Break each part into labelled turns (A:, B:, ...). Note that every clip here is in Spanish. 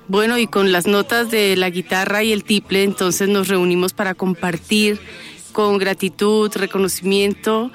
A: Bueno, y con las notas de la guitarra y el tiple, entonces nos reunimos para compartir con gratitud, reconocimiento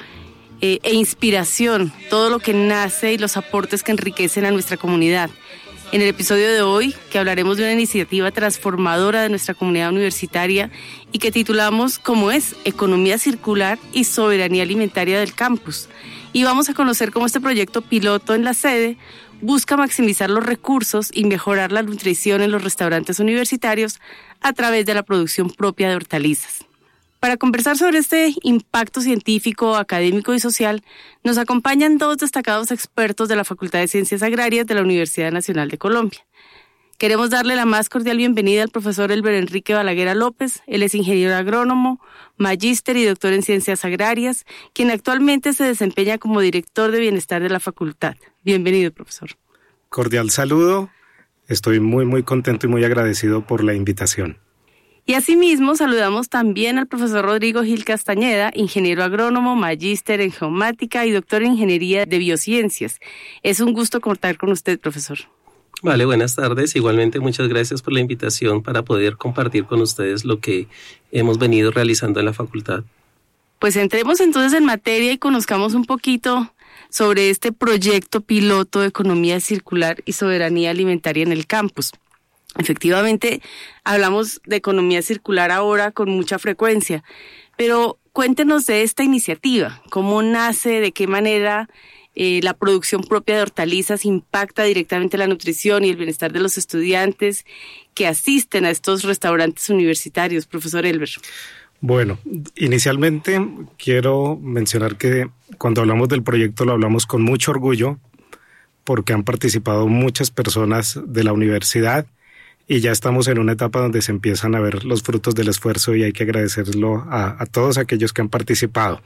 A: e inspiración todo lo que nace y los aportes que enriquecen a nuestra comunidad. En el episodio de hoy, que hablaremos de una iniciativa transformadora de nuestra comunidad universitaria y que titulamos como es Economía Circular y Soberanía Alimentaria del Campus. Y vamos a conocer cómo este proyecto piloto en la sede busca maximizar los recursos y mejorar la nutrición en los restaurantes universitarios a través de la producción propia de hortalizas. Para conversar sobre este impacto científico, académico y social, nos acompañan dos destacados expertos de la Facultad de Ciencias Agrarias de la Universidad Nacional de Colombia. Queremos darle la más cordial bienvenida al profesor Elber Enrique Balaguera López. Él es ingeniero agrónomo, magíster y doctor en Ciencias Agrarias, quien actualmente se desempeña como director de bienestar de la facultad. Bienvenido, profesor.
B: Cordial saludo. Estoy muy contento y muy agradecido por la invitación.
A: Y asimismo saludamos también al profesor Rodrigo Gil Castañeda, ingeniero agrónomo, magíster en geomática y doctor en ingeniería de biociencias. Es un gusto contar con usted, profesor.
C: Vale, buenas tardes. Igualmente muchas gracias por la invitación para poder compartir con ustedes lo que hemos venido realizando en la facultad.
A: Pues entremos entonces en materia y conozcamos un poquito sobre este proyecto piloto de economía circular y soberanía alimentaria en el campus. Efectivamente, hablamos de economía circular ahora con mucha frecuencia, pero cuéntenos de esta iniciativa, cómo nace, de qué manera la producción propia de hortalizas impacta directamente la nutrición y el bienestar de los estudiantes que asisten a estos restaurantes universitarios, profesor Elber.
B: Bueno, inicialmente quiero mencionar que cuando hablamos del proyecto lo hablamos con mucho orgullo porque han participado muchas personas de la universidad y ya estamos en una etapa donde se empiezan a ver los frutos del esfuerzo y hay que agradecerlo a todos aquellos que han participado.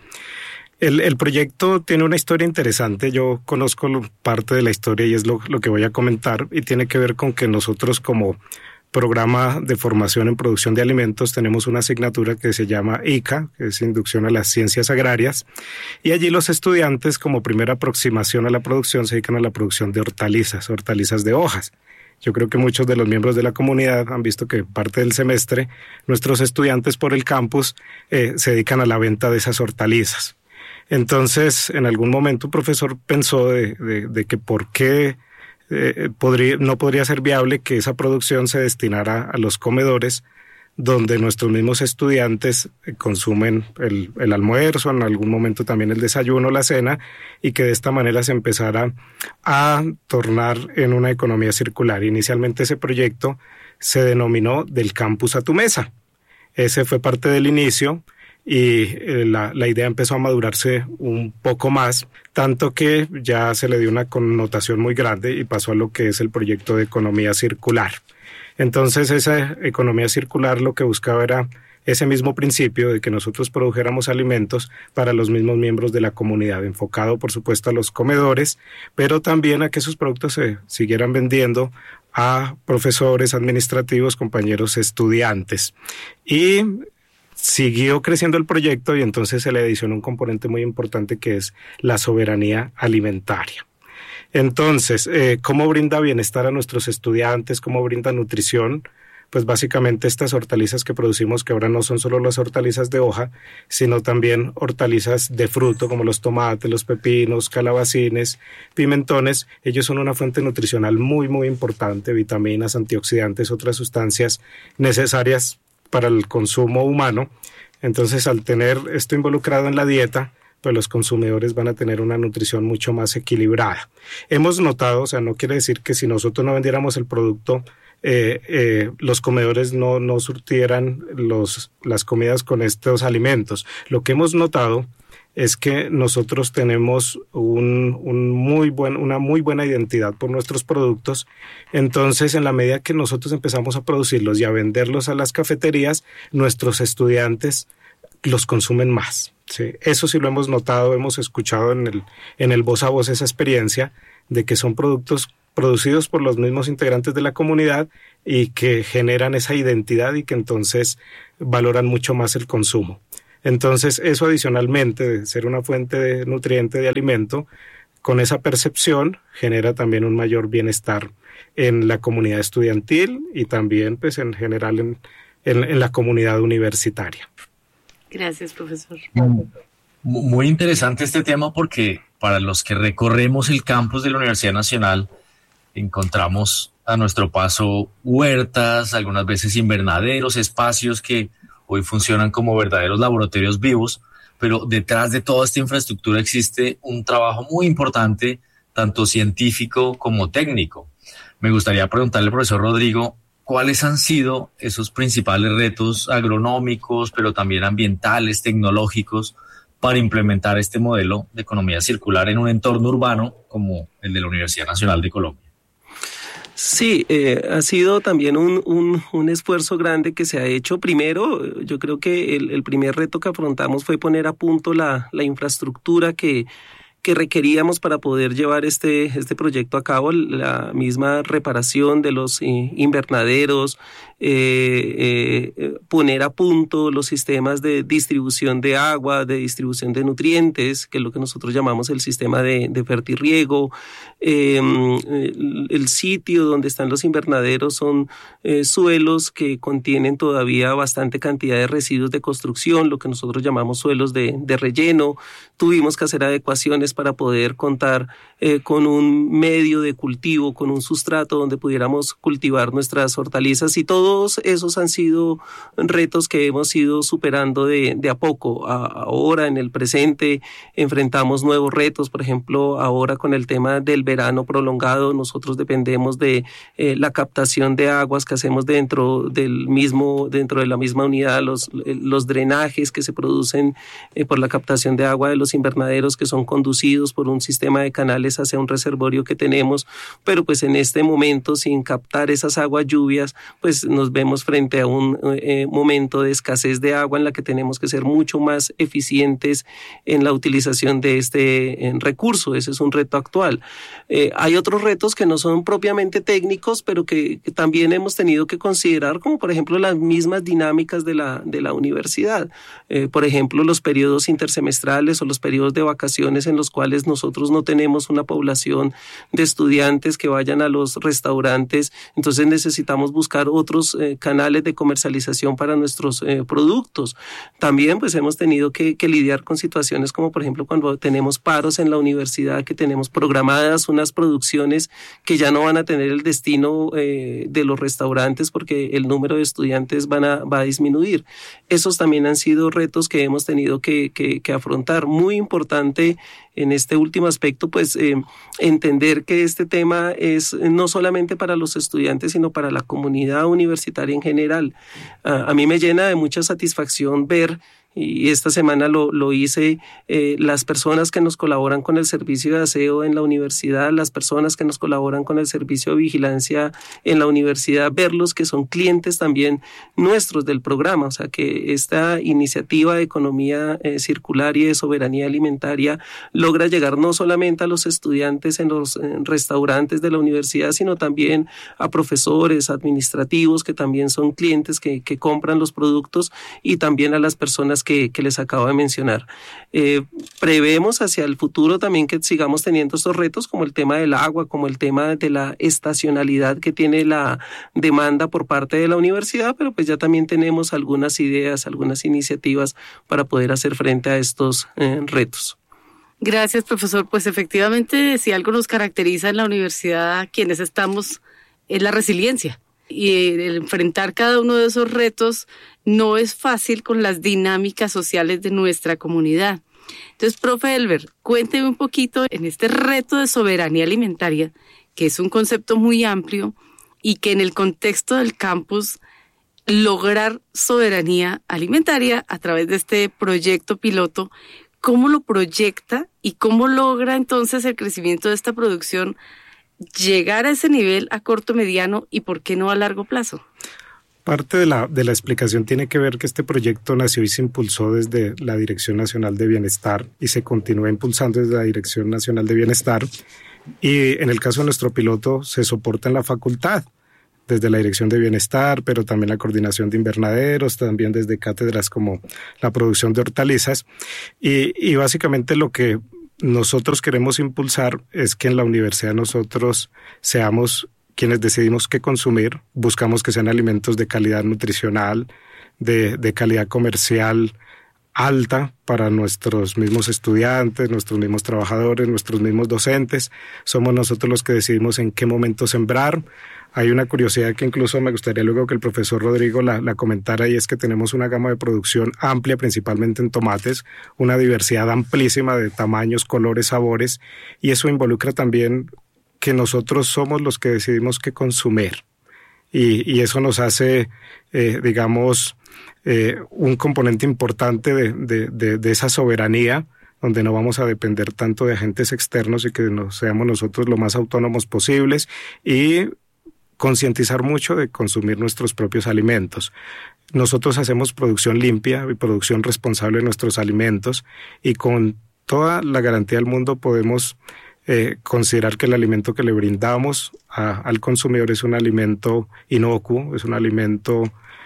B: El proyecto tiene una historia interesante, yo conozco parte de la historia y es lo que voy a comentar y tiene que ver con que nosotros como programa de formación en producción de alimentos tenemos una asignatura que se llama ICA, que es Inducción a las Ciencias Agrarias, y allí los estudiantes como primera aproximación a la producción se dedican a la producción de hortalizas de hojas. Yo creo que muchos de los miembros de la comunidad han visto que parte del semestre nuestros estudiantes por el campus se dedican a la venta de esas hortalizas. Entonces, en algún momento un profesor pensó de que por qué no podría ser viable que esa producción se destinara a los comedores donde nuestros mismos estudiantes consumen el almuerzo, en algún momento también el desayuno, la cena, y que de esta manera se empezara a tornar en una economía circular. Inicialmente ese proyecto se denominó Del Campus a tu Mesa. Ese fue parte del inicio y la idea empezó a madurarse un poco más, tanto que ya se le dio una connotación muy grande y pasó a lo que es el proyecto de economía circular. Entonces esa economía circular lo que buscaba era ese mismo principio de que nosotros produjéramos alimentos para los mismos miembros de la comunidad, enfocado por supuesto a los comedores, pero también a que esos productos se siguieran vendiendo a profesores, administrativos, compañeros, estudiantes. Y siguió creciendo el proyecto y entonces se le adicionó un componente muy importante que es la soberanía alimentaria. Entonces, ¿cómo brinda bienestar a nuestros estudiantes? ¿Cómo brinda nutrición? Pues básicamente estas hortalizas que producimos, que ahora no son solo las hortalizas de hoja, sino también hortalizas de fruto como los tomates, los pepinos, calabacines, pimentones. Ellos son una fuente nutricional muy importante, vitaminas, antioxidantes, otras sustancias necesarias para el consumo humano. Entonces, al tener esto involucrado en la dieta, pues los consumidores van a tener una nutrición mucho más equilibrada. Hemos notado, o sea, no quiere decir que si nosotros no vendiéramos el producto, los comedores no surtieran las comidas con estos alimentos. Lo que hemos notado es que nosotros tenemos una muy buena identidad por nuestros productos. Entonces, en la medida que nosotros empezamos a producirlos y a venderlos a las cafeterías, nuestros estudiantes los consumen más. Sí, eso sí lo hemos notado, hemos escuchado en el voz a voz esa experiencia de que son productos producidos por los mismos integrantes de la comunidad y que generan esa identidad y que entonces valoran mucho más el consumo. Entonces eso adicionalmente de ser una fuente de nutriente de alimento con esa percepción genera también un mayor bienestar en la comunidad estudiantil y también pues en general en la comunidad universitaria.
A: Gracias, profesor.
D: Muy interesante este tema porque para los que recorremos el campus de la Universidad Nacional encontramos a nuestro paso huertas, algunas veces invernaderos, espacios que hoy funcionan como verdaderos laboratorios vivos, pero detrás de toda esta infraestructura existe un trabajo muy importante, tanto científico como técnico. Me gustaría preguntarle al profesor Rodrigo, ¿cuáles han sido esos principales retos agronómicos, pero también ambientales, tecnológicos, para implementar este modelo de economía circular en un entorno urbano como el de la Universidad Nacional de Colombia?
C: Sí, ha sido también un esfuerzo grande que se ha hecho. Primero, yo creo que el primer reto que afrontamos fue poner a punto la infraestructura que requeríamos para poder llevar este proyecto a cabo, la misma reparación de los invernaderos, poner a punto los sistemas de distribución de agua, de distribución de nutrientes, que es lo que nosotros llamamos el sistema de fertirriego. El sitio donde están los invernaderos son suelos que contienen todavía bastante cantidad de residuos de construcción, lo que nosotros llamamos suelos de relleno. Tuvimos que hacer adecuaciones para poder contar con un medio de cultivo, con un sustrato donde pudiéramos cultivar nuestras hortalizas, y todos esos han sido retos que hemos ido superando de a poco. Ahora, en el presente, enfrentamos nuevos retos. Por ejemplo, ahora con el tema del verano prolongado, nosotros dependemos de la captación de aguas que hacemos dentro de la misma unidad, los drenajes que se producen por la captación de agua de los invernaderos, que son conducidos por un sistema de canales hacia un reservorio que tenemos, pero pues en este momento, sin captar esas aguas lluvias, pues nos vemos frente a un momento de escasez de agua en la que tenemos que ser mucho más eficientes en la utilización de este recurso. Ese es un reto actual. Hay otros retos que no son propiamente técnicos, pero que también hemos tenido que considerar, como por ejemplo las mismas dinámicas de la universidad. Por ejemplo, los periodos intersemestrales o los periodos de vacaciones en los cuales nosotros no tenemos una población de estudiantes que vayan a los restaurantes, entonces necesitamos buscar otros canales de comercialización para nuestros productos. También pues hemos tenido que lidiar con situaciones como por ejemplo cuando tenemos paros en la universidad, que tenemos programadas unas producciones que ya no van a tener el destino de los restaurantes porque el número de estudiantes va a disminuir. Esos también han sido retos que hemos tenido que afrontar. Muy importante en este último aspecto, pues entender que este tema es no solamente para los estudiantes, sino para la comunidad universitaria en general. A mí me llena de mucha satisfacción ver, y esta semana lo hice, las personas que nos colaboran con el servicio de aseo en la universidad, las personas que nos colaboran con el servicio de vigilancia en la universidad, verlos que son clientes también nuestros del programa. O sea, que esta iniciativa de economía circular y de soberanía alimentaria logra llegar no solamente a los estudiantes en los restaurantes de la universidad, sino también a profesores, administrativos, que también son clientes que compran los productos, y también a las personas que les acabo de mencionar. Prevemos hacia el futuro también que sigamos teniendo estos retos, como el tema del agua, como el tema de la estacionalidad que tiene la demanda por parte de la universidad, pero pues ya también tenemos algunas ideas, algunas iniciativas para poder hacer frente a estos retos.
A: Gracias, profesor. Pues efectivamente, si algo nos caracteriza en la universidad, quienes estamos, es la resiliencia. Y el enfrentar cada uno de esos retos no es fácil con las dinámicas sociales de nuestra comunidad. Entonces, profe Elber, cuénteme un poquito en este reto de soberanía alimentaria, que es un concepto muy amplio y que en el contexto del campus, lograr soberanía alimentaria a través de este proyecto piloto, ¿cómo lo proyecta y cómo logra entonces el crecimiento de esta producción llegar a ese nivel a corto, mediano y por qué no a largo plazo?
B: Parte de la explicación tiene que ver que este proyecto nació y se impulsó desde la Dirección Nacional de Bienestar y se continúa impulsando desde la Dirección Nacional de Bienestar, y en el caso de nuestro piloto se soporta en la facultad desde la Dirección de Bienestar, pero también la coordinación de invernaderos, también desde cátedras como la producción de hortalizas, y básicamente lo que nosotros queremos impulsar es que en la universidad nosotros seamos quienes decidimos qué consumir, buscamos que sean alimentos de calidad nutricional, de calidad comercial alta para nuestros mismos estudiantes, nuestros mismos trabajadores, nuestros mismos docentes. Somos nosotros los que decidimos en qué momento sembrar. Hay una curiosidad que incluso me gustaría luego que el profesor Rodrigo la comentara, y es que tenemos una gama de producción amplia, principalmente en tomates, una diversidad amplísima de tamaños, colores, sabores, y eso involucra también que nosotros somos los que decidimos qué consumir. Y eso nos hace, un componente importante de esa soberanía, donde no vamos a depender tanto de agentes externos y que seamos nosotros lo más autónomos posibles, y concientizar mucho de consumir nuestros propios alimentos. Nosotros hacemos producción limpia y producción responsable de nuestros alimentos, y con toda la garantía del mundo podemos considerar que el alimento que le brindamos al consumidor es un alimento inocuo, es un alimento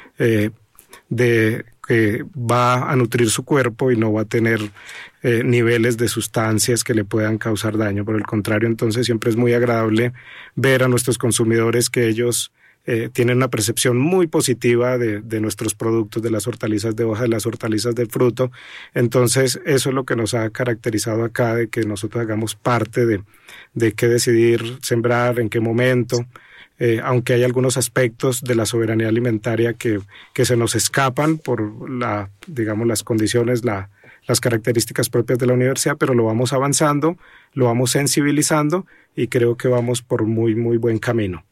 B: que va a nutrir su cuerpo y no va a tener niveles de sustancias que le puedan causar daño. Por el contrario, entonces siempre es muy agradable ver a nuestros consumidores que ellos tienen una percepción muy positiva de nuestros productos, de las hortalizas de hoja, de las hortalizas del fruto. Entonces eso es lo que nos ha caracterizado acá, de que nosotros hagamos parte de qué decidir sembrar, en qué momento, aunque hay algunos aspectos de la soberanía alimentaria que se nos escapan por las condiciones, las características propias de la universidad, pero lo vamos avanzando, lo vamos sensibilizando, y creo que vamos por muy, muy buen camino.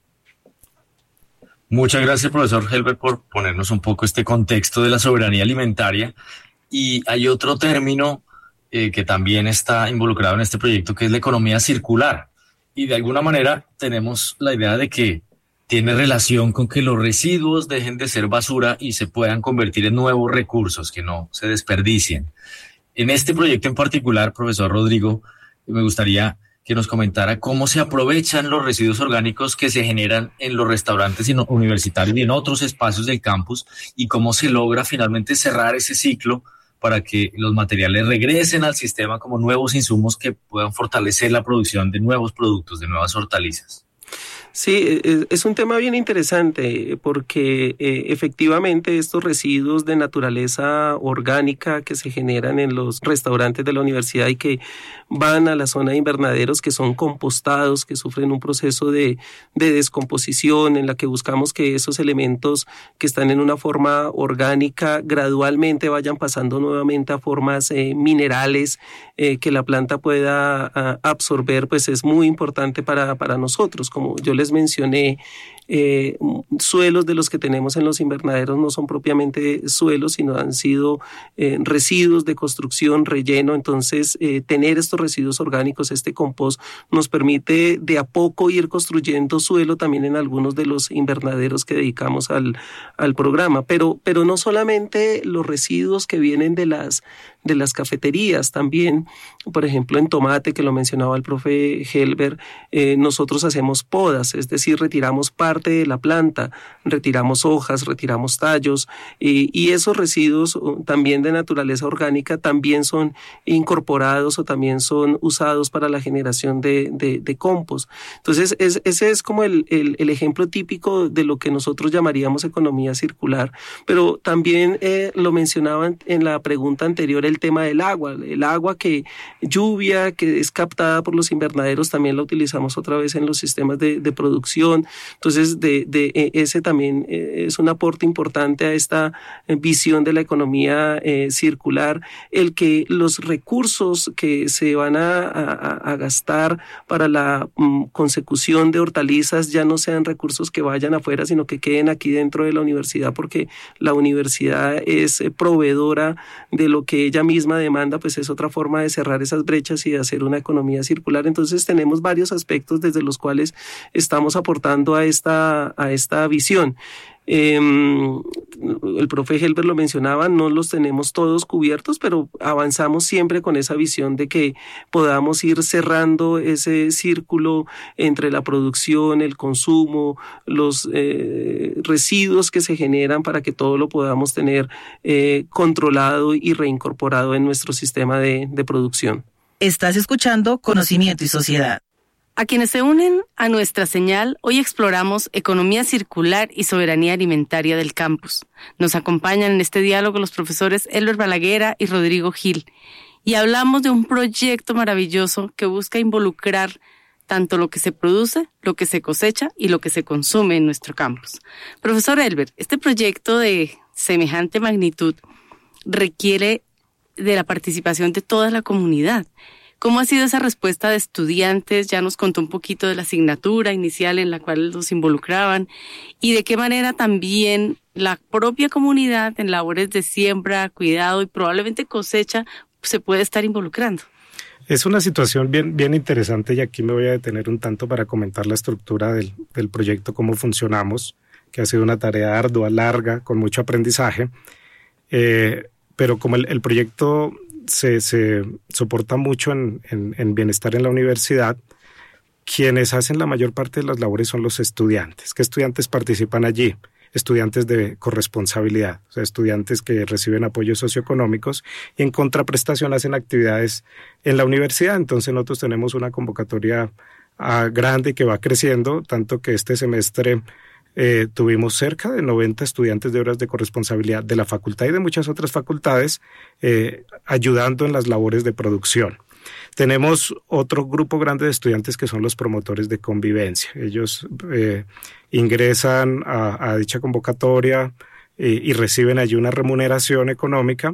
D: Muchas gracias, profesor Helber, por ponernos un poco este contexto de la soberanía alimentaria. Y hay otro término que también está involucrado en este proyecto, que es la economía circular. Y de alguna manera tenemos la idea de que tiene relación con que los residuos dejen de ser basura y se puedan convertir en nuevos recursos, que no se desperdicien. En este proyecto en particular, profesor Rodrigo, me gustaría que nos comentara cómo se aprovechan los residuos orgánicos que se generan en los restaurantes universitarios y en otros espacios del campus, y cómo se logra finalmente cerrar ese ciclo para que los materiales regresen al sistema como nuevos insumos que puedan fortalecer la producción de nuevos productos, de nuevas hortalizas.
C: Sí, es un tema bien interesante porque efectivamente estos residuos de naturaleza orgánica que se generan en los restaurantes de la universidad y que van a la zona de invernaderos, que son compostados, que sufren un proceso de descomposición en la que buscamos que esos elementos que están en una forma orgánica gradualmente vayan pasando nuevamente a formas minerales que la planta pueda absorber, pues es muy importante para nosotros. Como yo les mencioné, suelos de los que tenemos en los invernaderos no son propiamente suelos, sino han sido residuos de construcción, relleno. Entonces, tener estos residuos orgánicos, este compost, nos permite de a poco ir construyendo suelo también en algunos de los invernaderos que dedicamos al programa. Pero no solamente los residuos que vienen de las cafeterías, también, por ejemplo, en tomate, que lo mencionaba el profe Helber, nosotros hacemos podas, es decir, retiramos parte de la planta, retiramos hojas, retiramos tallos, y esos residuos también de naturaleza orgánica también son incorporados o también son usados para la generación de compost. Entonces, ese es como el ejemplo típico de lo que nosotros llamaríamos economía circular. Pero también lo mencionaban en la pregunta anterior, el tema del agua. El agua lluvia que es captada por los invernaderos, también la utilizamos otra vez en los sistemas de producción. Entonces, ese también es un aporte importante a esta visión de la economía circular, el que los recursos que se van a gastar para la consecución de hortalizas ya no sean recursos que vayan afuera, sino que queden aquí dentro de la universidad, porque la universidad es proveedora de lo que ella misma demanda. Pues es otra forma de cerrar esas brechas y de hacer una economía circular. Entonces tenemos varios aspectos desde los cuales estamos aportando a esta visión. El profe Helber lo mencionaba, no los tenemos todos cubiertos, pero avanzamos siempre con esa visión de que podamos ir cerrando ese círculo entre la producción, el consumo, los residuos que se generan, para que todo lo podamos tener controlado y reincorporado en nuestro sistema de producción.
E: Estás escuchando Conocimiento y Sociedad.
A: A quienes se unen a nuestra señal, hoy exploramos economía circular y soberanía alimentaria del campus. Nos acompañan en este diálogo los profesores Elber Balaguera y Rodrigo Gil. Y hablamos de un proyecto maravilloso que busca involucrar tanto lo que se produce, lo que se cosecha y lo que se consume en nuestro campus. Profesor Elber, este proyecto de semejante magnitud requiere de la participación de toda la comunidad. ¿Cómo ha sido esa respuesta de estudiantes? Ya nos contó un poquito de la asignatura inicial en la cual los involucraban y de qué manera también la propia comunidad en labores de siembra, cuidado y probablemente cosecha se puede estar involucrando.
B: Es una situación bien interesante y aquí me voy a detener un tanto para comentar la estructura del proyecto, cómo funcionamos, que ha sido una tarea ardua, larga, con mucho aprendizaje, pero como el proyecto se soporta mucho en bienestar en la universidad, quienes hacen la mayor parte de las labores son los estudiantes. ¿Qué estudiantes participan allí? Estudiantes de corresponsabilidad, o sea, estudiantes que reciben apoyos socioeconómicos y en contraprestación hacen actividades en la universidad. Entonces nosotros tenemos una convocatoria grande que va creciendo, tanto que este semestre tuvimos cerca de 90 estudiantes de horas de corresponsabilidad de la facultad y de muchas otras facultades ayudando en las labores de producción. Tenemos otro grupo grande de estudiantes que son los promotores de convivencia. Ellos ingresan a dicha convocatoria y reciben allí una remuneración económica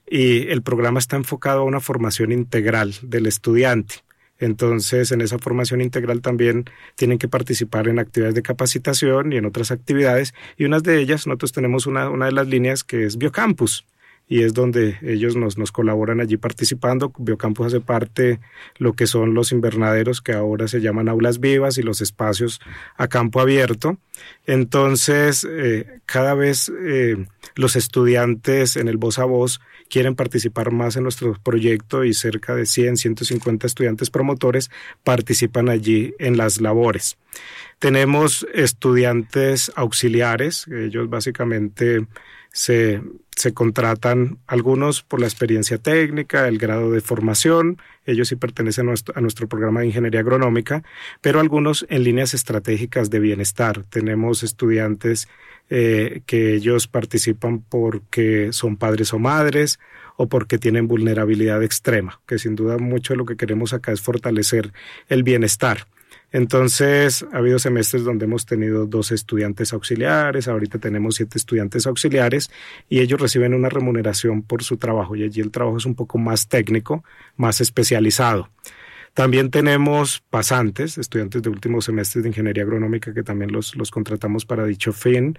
B: y el programa está enfocado a una formación integral del estudiante. Entonces, en esa formación integral también tienen que participar en actividades de capacitación y en otras actividades y unas de ellas, nosotros tenemos una de las líneas que es Biocampus. Y es donde ellos nos colaboran allí participando. Biocampus hace parte lo que son los invernaderos que ahora se llaman aulas vivas y los espacios a campo abierto. Entonces, cada vez los estudiantes en el voz a voz quieren participar más en nuestro proyecto y cerca de 150 estudiantes promotores participan allí en las labores. Tenemos estudiantes auxiliares, ellos básicamente se contratan algunos por la experiencia técnica, el grado de formación, ellos sí pertenecen a nuestro programa de ingeniería agronómica, pero algunos en líneas estratégicas de bienestar. Tenemos estudiantes que ellos participan porque son padres o madres o porque tienen vulnerabilidad extrema, que sin duda mucho de lo que queremos acá es fortalecer el bienestar. Entonces, ha habido semestres donde hemos tenido 2 estudiantes auxiliares, ahorita tenemos 7 estudiantes auxiliares y ellos reciben una remuneración por su trabajo y allí el trabajo es un poco más técnico, más especializado. También tenemos pasantes, estudiantes de últimos semestres de ingeniería agronómica que también los contratamos para dicho fin,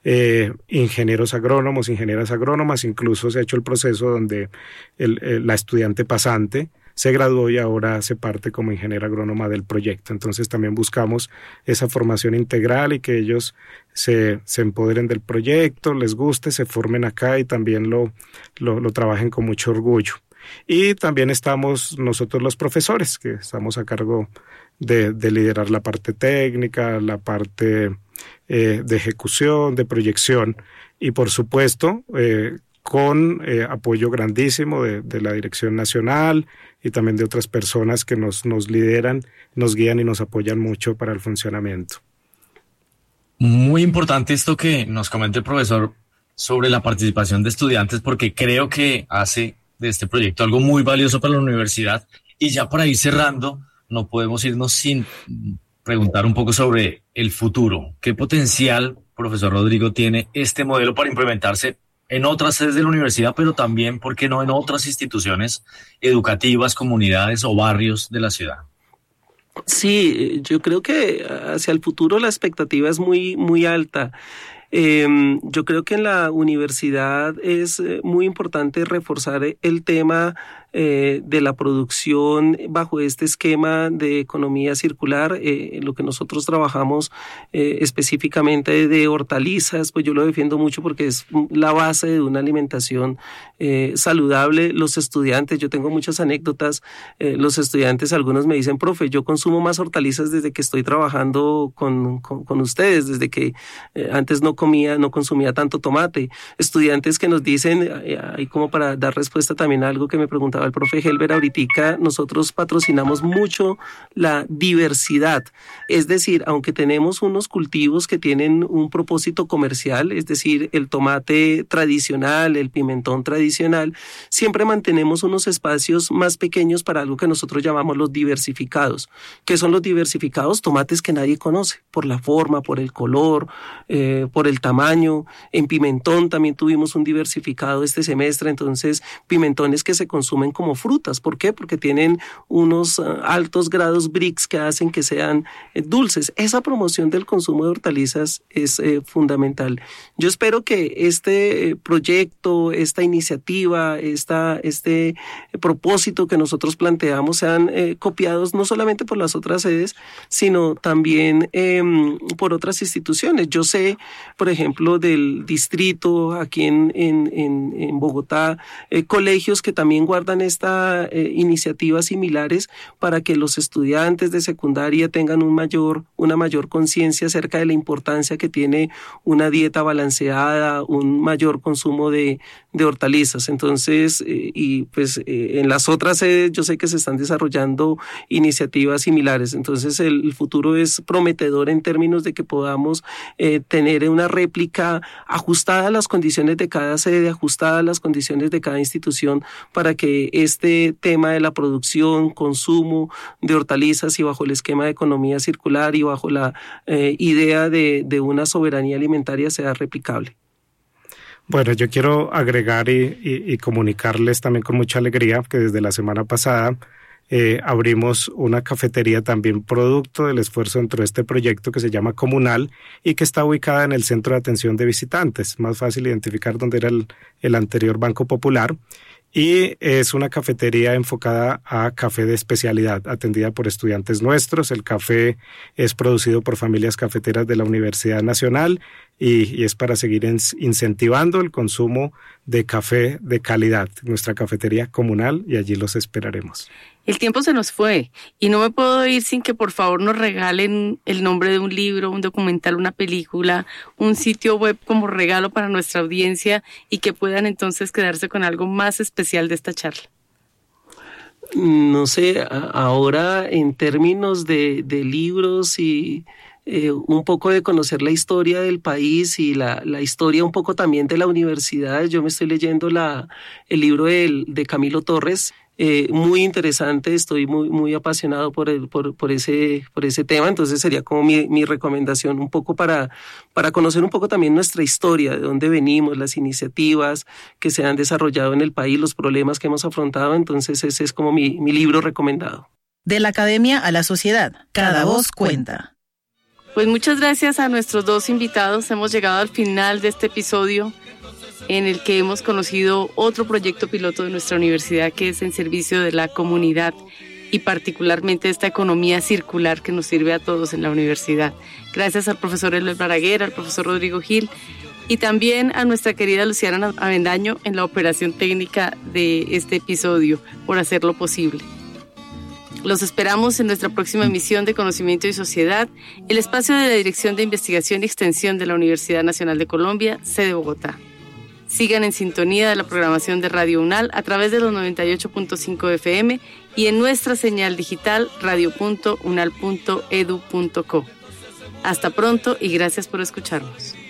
B: ingenieros agrónomos, ingenieras agrónomas, incluso se ha hecho el proceso donde la estudiante pasante se graduó y ahora hace parte como ingeniera agrónoma del proyecto. Entonces también buscamos esa formación integral y que ellos se empoderen del proyecto, les guste, se formen acá y también lo trabajen con mucho orgullo. Y también estamos nosotros los profesores, que estamos a cargo de liderar la parte técnica, la parte de ejecución, de proyección y por supuesto con apoyo grandísimo de la Dirección Nacional y también de otras personas que nos lideran, nos guían y nos apoyan mucho para el funcionamiento.
D: Muy importante esto que nos comenta el profesor sobre la participación de estudiantes, porque creo que hace de este proyecto algo muy valioso para la universidad. Y ya para ir cerrando, no podemos irnos sin preguntar un poco sobre el futuro. ¿Qué potencial, profesor Rodrigo, tiene este modelo para implementarse en otras sedes de la universidad, pero también, ¿por qué no, en otras instituciones educativas, comunidades o barrios de la ciudad?
C: Sí, yo creo que hacia el futuro la expectativa es muy alta. Yo creo que en la universidad es muy importante reforzar el tema de la producción bajo este esquema de economía circular, lo que nosotros trabajamos específicamente de hortalizas, pues yo lo defiendo mucho porque es la base de una alimentación saludable. Los estudiantes, yo tengo muchas anécdotas, los estudiantes, algunos me dicen, profe, yo consumo más hortalizas desde que estoy trabajando con ustedes, desde que antes no consumía tanto tomate. Estudiantes que nos dicen, ahí como para dar respuesta también a algo que me preguntaba comentaba el profe Helber ahorita, nosotros patrocinamos mucho la diversidad. Es decir, aunque tenemos unos cultivos que tienen un propósito comercial, es decir, el tomate tradicional, el pimentón tradicional, siempre mantenemos unos espacios más pequeños para algo que nosotros llamamos los diversificados. ¿Qué son los diversificados? Tomates que nadie conoce, por la forma, por el color, por el tamaño. En pimentón también tuvimos un diversificado este semestre, entonces pimentones que se consumen como frutas. ¿Por qué? Porque tienen unos altos grados Brix que hacen que sean dulces. Esa promoción del consumo de hortalizas es fundamental. Yo espero que este proyecto, esta iniciativa, este propósito que nosotros planteamos sean copiados no solamente por las otras sedes, sino también por otras instituciones. Yo sé, por ejemplo, del distrito aquí en Bogotá, colegios que también guardan esta iniciativas similares para que los estudiantes de secundaria tengan una mayor conciencia acerca de la importancia que tiene una dieta balanceada, un mayor consumo de hortalizas. Entonces, en las otras sedes yo sé que se están desarrollando iniciativas similares. Entonces, el futuro es prometedor en términos de que podamos tener una réplica ajustada a las condiciones de cada sede, ajustada a las condiciones de cada institución, para que este tema de la producción, consumo de hortalizas y bajo el esquema de economía circular y bajo la idea de una soberanía alimentaria sea replicable.
B: Bueno, yo quiero agregar y comunicarles también con mucha alegría que desde la semana pasada abrimos una cafetería también producto del esfuerzo dentro de este proyecto que se llama Comunal y que está ubicada en el Centro de Atención de Visitantes. Más fácil identificar dónde era el anterior Banco Popular. Y es una cafetería enfocada a café de especialidad, atendida por estudiantes nuestros. El café es producido por familias cafeteras de la Universidad Nacional y es para seguir incentivando el consumo de café de calidad. Nuestra cafetería comunal, y allí los esperaremos.
A: El tiempo se nos fue y no me puedo ir sin que por favor nos regalen el nombre de un libro, un documental, una película, un sitio web como regalo para nuestra audiencia y que puedan entonces quedarse con algo más especial de esta charla.
C: No sé, ahora en términos de libros y un poco de conocer la historia del país y la historia un poco también de la universidad, yo me estoy leyendo el libro de Camilo Torres. Muy interesante, estoy muy apasionado por ese tema, entonces sería como mi recomendación un poco para conocer un poco también nuestra historia, de dónde venimos, las iniciativas que se han desarrollado en el país, los problemas que hemos afrontado, entonces ese es como mi libro recomendado.
E: De la academia a la sociedad, cada voz cuenta.
A: Pues muchas gracias a nuestros dos invitados, hemos llegado al final de este episodio en el que hemos conocido otro proyecto piloto de nuestra universidad que es en servicio de la comunidad y particularmente esta economía circular que nos sirve a todos en la universidad. Gracias al profesor Elber Baraguer, al profesor Rodrigo Gil y también a nuestra querida Luciana Avendaño en la operación técnica de este episodio por hacerlo posible. Los esperamos en nuestra próxima emisión de Conocimiento y Sociedad, el espacio de la Dirección de Investigación y Extensión de la Universidad Nacional de Colombia, sede Bogotá. Sigan en sintonía de la programación de Radio UNAL a través de los 98.5 FM y en nuestra señal digital radio.unal.edu.co. Hasta pronto y gracias por escucharnos.